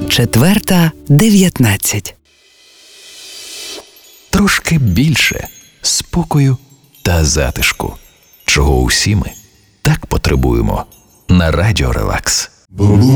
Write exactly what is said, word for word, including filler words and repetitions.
Четверта дев'ятнадцять. Трошки більше спокою та затишку, чого усі ми так потребуємо на Радіо Релакс.